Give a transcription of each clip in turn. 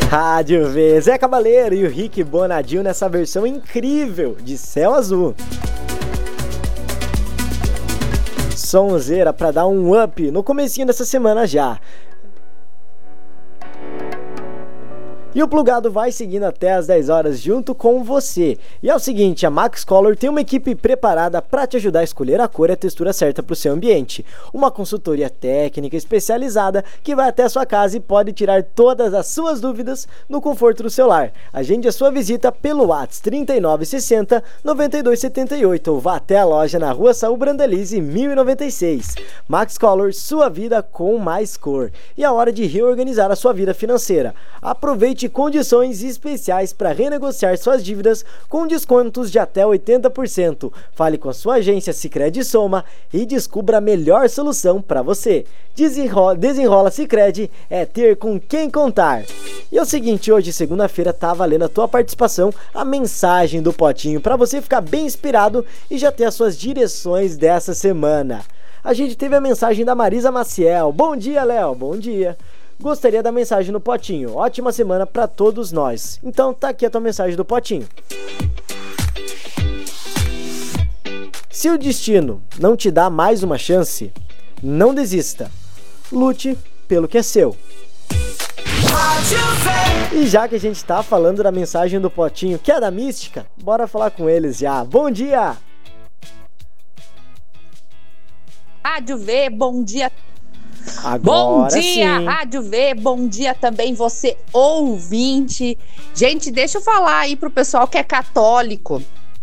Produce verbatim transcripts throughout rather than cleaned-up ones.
Rádio V, Zé Cabaleiro e o Rick Bonadil nessa versão incrível de Céu Azul. Sonzeira pra dar um up no comecinho dessa semana já. E o Plugado vai seguindo até as dez horas junto com você. E é o seguinte, a Max Color tem uma equipe preparada para te ajudar a escolher a cor e a textura certa para o seu ambiente. Uma consultoria técnica especializada que vai até a sua casa e pode tirar todas as suas dúvidas no conforto do seu lar. Agende a sua visita pelo WhatsApp trinta e nove sessenta, noventa e dois setenta e oito ou vá até a loja na Rua Saúl Brandalize mil e noventa e seis. Max Color, sua vida com mais cor. E é hora de reorganizar a sua vida financeira. Aproveite condições especiais para renegociar suas dívidas com descontos de até oitenta por cento. Fale com a sua agência Sicredi Soma e descubra a melhor solução para você. Desenrola, desenrola Sicredi é ter com quem contar. E é o seguinte, hoje, segunda-feira, tá valendo a tua participação, a mensagem do Potinho, para você ficar bem inspirado e já ter as suas direções dessa semana. A gente teve a mensagem da Marisa Maciel. Bom dia, Léo. Bom dia. Gostaria da mensagem no Potinho. Ótima semana para todos nós. Então tá aqui a tua mensagem do Potinho. Se o destino não te dá mais uma chance, não desista. Lute pelo que é seu. E já que a gente tá falando da mensagem do Potinho, que é da Mística, bora falar com eles já. Bom dia! Rádio V, bom dia. Agora bom dia, sim. Rádio V, bom dia também você ouvinte. Gente, deixa eu falar aí pro pessoal que é católico.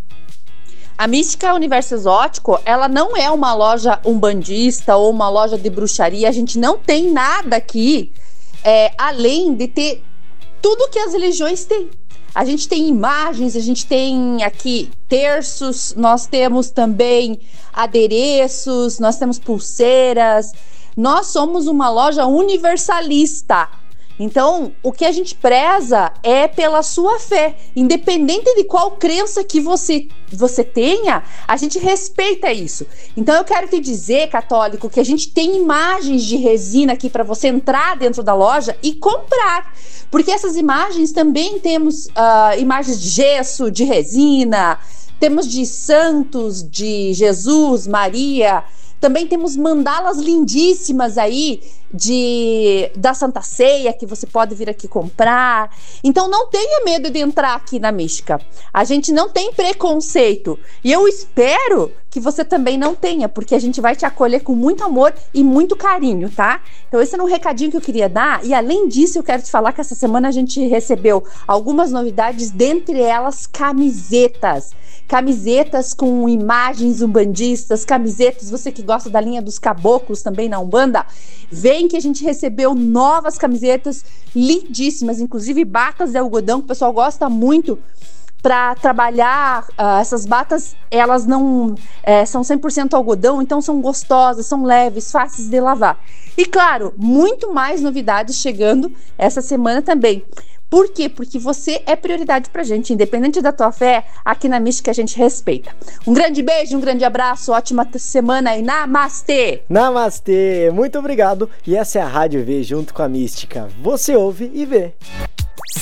A Mística Universo Exótico, ela não é uma loja umbandista ou uma loja de bruxaria. A gente não tem nada aqui, é, além de ter tudo que as religiões têm. A gente tem imagens, a gente tem aqui terços, nós temos também adereços, nós temos pulseiras. Nós somos uma loja universalista. Então, o que a gente preza é pela sua fé. Independente de qual crença que você, você tenha, a gente respeita isso. Então, eu quero te dizer, católico, que a gente tem imagens de resina aqui para você entrar dentro da loja e comprar. Porque essas imagens também temos uh, imagens de gesso, de resina, temos de santos, de Jesus, Maria. Também temos mandalas lindíssimas aí de, da Santa Ceia, que você pode vir aqui comprar. Então não tenha medo de entrar aqui na Mística. A gente não tem preconceito. E eu espero que você também não tenha, porque a gente vai te acolher com muito amor e muito carinho, tá? Então esse era um recadinho que eu queria dar. E além disso, eu quero te falar que essa semana a gente recebeu algumas novidades, dentre elas camisetas. Camisetas com imagens umbandistas, camisetas, você que gosta da linha dos caboclos também na Umbanda, vem que a gente recebeu novas camisetas lindíssimas, inclusive batas de algodão, que o pessoal gosta muito para trabalhar. Uh, essas batas, elas não é, são cem por cento algodão, então são gostosas, são leves, fáceis de lavar. E claro, muito mais novidades chegando essa semana também. Por quê? Porque você é prioridade pra gente, independente da tua fé, aqui na Mística a gente respeita. Um grande beijo, um grande abraço, ótima semana e namastê! Namastê, muito obrigado. E essa é a Rádio V junto com a Mística. Você ouve e vê.